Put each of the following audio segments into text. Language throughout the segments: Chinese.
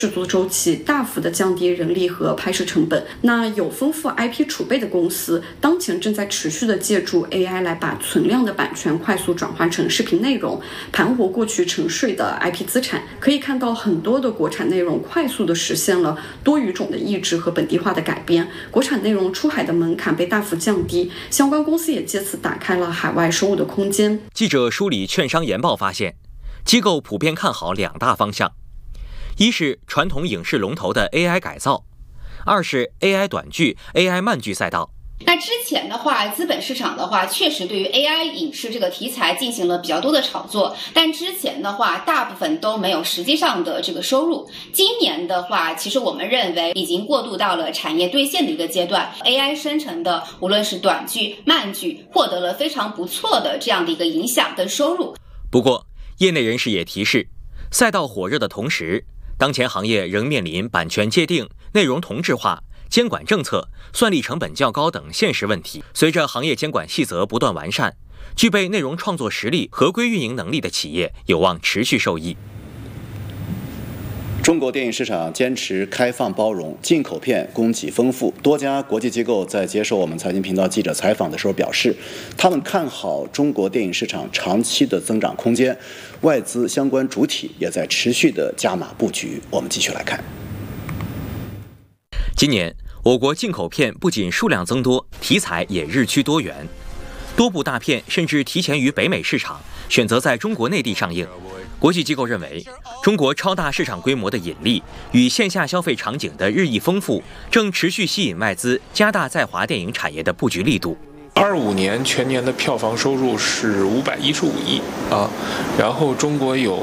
制作周期，大幅的降低人力和拍摄成本。那有丰富 IP 储备的公司，当前正在持续的借助 AI 来把存量的版权快速转换成视频内容，盘活过去沉睡的 IP 资产。可以看到，很多的国产内容快速的实现了多语种的译制和本地化的改编，国产内容出海的门槛被大幅降低，相关公司也借此打开了海外收入的空间。 记者梳理券商研报发现，机构普遍看好两大方向。一是传统影视龙头的 AI 改造，二是 AI 短剧、AI 慢剧赛道。 那之前的话，资本市场的话，确实对于 AI 影视这个题材进行了比较多的炒作，但之前的话，大部分都没有实际上的这个收入。今年的话，其实我们认为已经过渡到了产业兑现的一个阶段 ，AI 生成的无论是短剧、慢剧，获得了非常不错的这样的一个影响跟收入。 不过，业内人士也提示，赛道火热的同时，当前行业仍面临版权界定、内容同质化、监管政策、算力成本较高等现实问题。随着行业监管细则不断完善，具备内容创作实力、合规运营能力的企业有望持续受益。 中国电影市场坚持开放包容，进口片供给丰富。多家国际机构在接受我们财经频道记者采访的时候表示，他们看好中国电影市场长期的增长空间，外资相关主体也在持续的加码布局。我们继续来看。 今年，我国进口片不仅数量增多，题材也日趋多元，多部大片甚至提前于北美市场，选择在中国内地上映。国际机构认为，中国超大市场规模的引力与线下消费场景的日益丰富，正持续吸引外资加大在华电影产业的布局力度。 25年全年的票房收入是515亿啊，然后中国有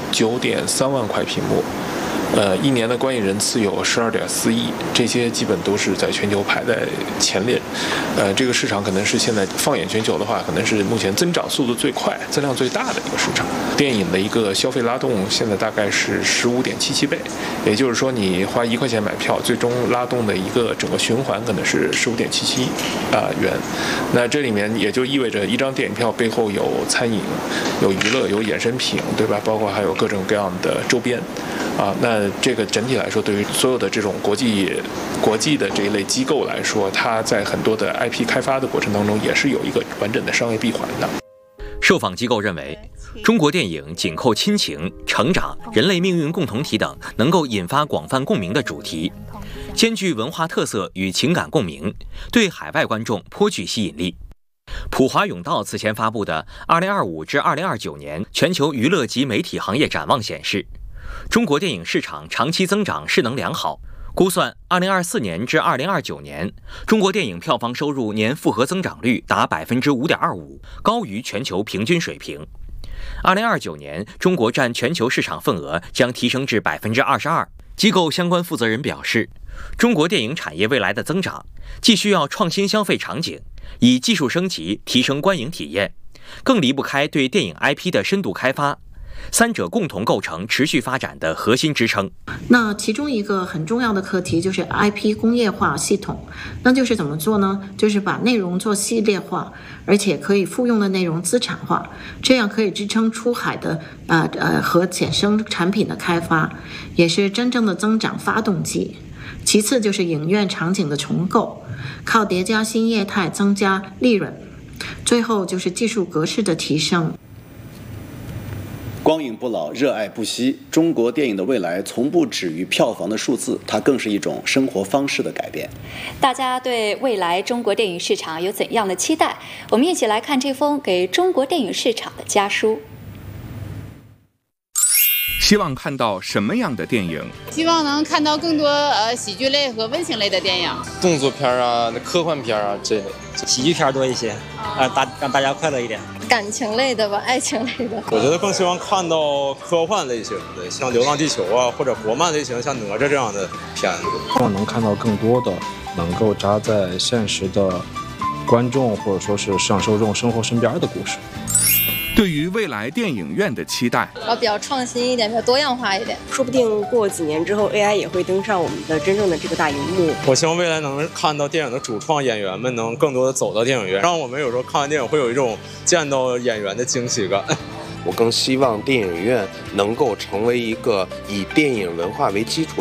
9.3万块屏幕。一年的观影人次有12.4亿，这些基本都是在全球排在前列。这个市场可能是现在放眼全球的话，可能是目前增长速度最快、增量最大的一个市场。电影的一个消费拉动现在大概是15.77倍，也就是说你花1块钱买票，最终拉动的一个整个循环可能是15.77元。那这里面也就意味着一张电影票背后有餐饮、有娱乐、有衍生品，对吧？包括还有各种各样的周边。那这个整体来说，对于所有的这种国际的这一类机构来说，它在很多的 IP 开发的过程当中，也是有一个完整的商业闭环的。 受访机构认为，中国电影紧扣亲情、成长、人类命运共同体等能够引发广泛共鸣的主题，兼具文化特色与情感共鸣，对海外观众颇具吸引力。普华永道此前发布的2025至2029年全球娱乐及媒体行业展望显示，中国电影市场长期增长势能良好，估算2024年至2029年，中国电影票房收入年复合增长率达5.25%，高于全球平均水平。2029年，中国占全球市场份额将提升至22%。机构相关负责人表示，中国电影产业未来的增长，既需要创新消费场景，以技术升级提升观影体验，更离不开对电影 IP 的深度开发。三者共同构成持续发展的核心支撑。 那其中一个很重要的课题就是 IP 工业化系统，那就是怎么做呢？就是把内容做系列化，而且可以复用的内容资产化，这样可以支撑出海的和衍生产品的开发，也是真正的增长发动机。其次就是影院场景的重构，靠叠加新业态增加利润。最后就是技术格式的提升。 光影不老，热爱不息。中国电影的未来从不止于票房的数字，它更是一种生活方式的改变。 大家对未来中国电影市场有怎样的期待？我们一起来看这封给中国电影市场的家书。 希望看到什么样的电影？ 希望能看到更多喜剧类和温情类的电影， 动作片啊、科幻片啊这类， 喜剧片多一些，让大家快乐一点。 感情类的吧，爱情类的。 我觉得更希望看到科幻类型的，像《流浪地球》啊，或者国漫类型，像《哪吒》这样的片子。 希望能看到更多的能够扎在现实的观众或者说是市场受众生活身边的故事。 对于未来电影院的期待， 比较创新一点，比较多样化一点。 说不定过几年之后 AI 也会登上我们的真正的这个大荧幕。 我希望未来能看到电影的主创演员们能更多的走到电影院，让我们有时候看完电影会有一种见到演员的惊喜感。 我更希望电影院能够成为一个以电影文化为基础